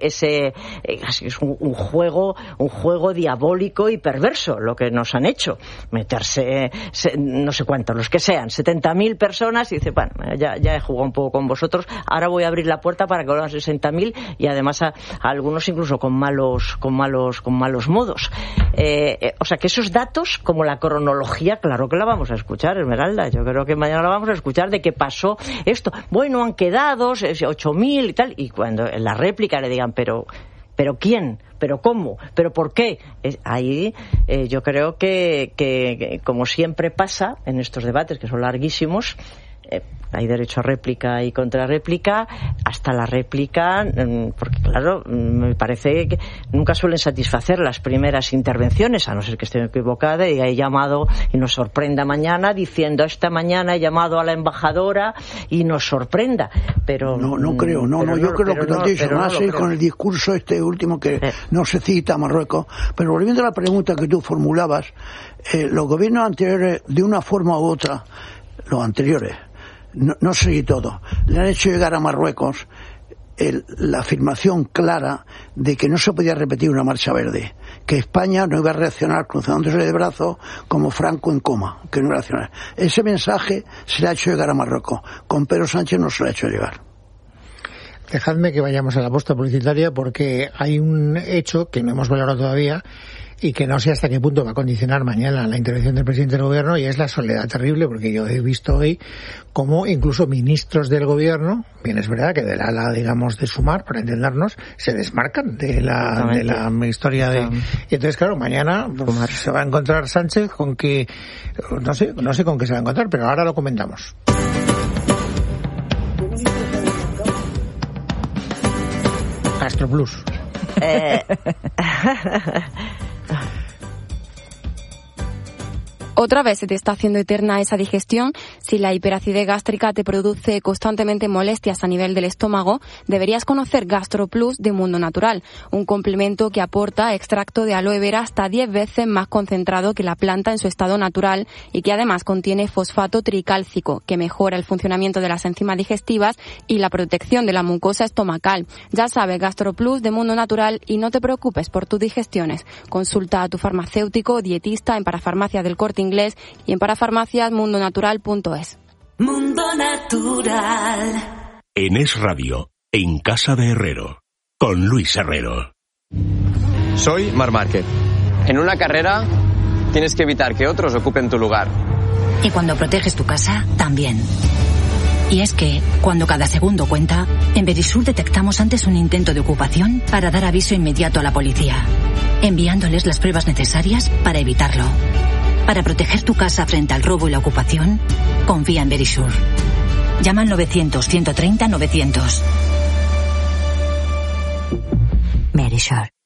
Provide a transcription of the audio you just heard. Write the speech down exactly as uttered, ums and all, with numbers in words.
ese es un, un juego un juego diabólico y perverso lo que nos han hecho, meterse se, no sé cuántos, los que sean, setenta mil personas, y dice, bueno, ya, ya he jugado un poco con vosotros, ahora voy a abrir la puerta para que vuelvan sesenta mil, y además a, a algunos incluso con malos con malos con malos modos. Eh, eh, o sea que esos datos, como la cronología, claro que la vamos a escuchar, Esmeralda, yo creo que mañana la vamos a escuchar, de que pasó esto, bueno, han quedado ocho mil y tal, y cuando en la réplica le digan, pero ¿pero quién? ¿Pero cómo? ¿Pero por qué? Es, ahí eh, yo creo que, que, que, como siempre pasa en estos debates, que son larguísimos, eh, hay derecho a réplica y contrarréplica, hasta la réplica, porque claro, me parece que nunca suelen satisfacer las primeras intervenciones, a no ser que esté equivocada y haya llamado y nos sorprenda mañana diciendo, esta mañana he llamado a la embajadora y nos sorprenda, pero no, no creo, no, no, yo creo que lo que te he dicho, más no con el discurso este último que eh. no se cita a Marruecos, pero volviendo a la pregunta que tú formulabas, eh, los gobiernos anteriores, de una forma u otra, los anteriores, No, no sé si todo, le han hecho llegar a Marruecos el, la afirmación clara de que no se podía repetir una marcha verde, que España no iba a reaccionar cruzándose de brazos como Franco en coma, que no iba a reaccionar. Ese mensaje se le ha hecho llegar a Marruecos, con Pedro Sánchez no se le ha hecho llegar. Dejadme que vayamos a la posta publicitaria, porque hay un hecho que no hemos valorado todavía y que no sé hasta qué punto va a condicionar mañana la intervención del presidente del gobierno, y es la soledad terrible, porque yo he visto hoy cómo incluso ministros del gobierno, bien es verdad que del ala, digamos, de Sumar, para entendernos, se desmarcan de la, de la historia de... Y entonces, claro, mañana pues, se va a encontrar Sánchez con que... No sé, no sé con qué se va a encontrar, pero ahora lo comentamos. Gastroplus. Eh... Otra vez se te está haciendo eterna esa digestión. Si la hiperacidez gástrica te produce constantemente molestias a nivel del estómago, deberías conocer GastroPlus de Mundo Natural, un complemento que aporta extracto de aloe vera hasta diez veces más concentrado que la planta en su estado natural, y que además contiene fosfato tricálcico, que mejora el funcionamiento de las enzimas digestivas y la protección de la mucosa estomacal. Ya sabes, GastroPlus de Mundo Natural, y no te preocupes por tus digestiones. Consulta a tu farmacéutico o dietista en Parafarmacia del Corte Inglés y en parafarmacias mundo natural punto es. Mundo Natural. En Es Radio, en Casa de Herrero, con Luis Herrero. Soy Marc Márquez. En una carrera tienes que evitar que otros ocupen tu lugar. Y cuando proteges tu casa, también. Y es que, cuando cada segundo cuenta, en Verisur detectamos antes un intento de ocupación para dar aviso inmediato a la policía, enviándoles las pruebas necesarias para evitarlo. Para proteger tu casa frente al robo y la ocupación, confía en Verisur. Llama al novecientos, ciento treinta, novecientos. Verisur.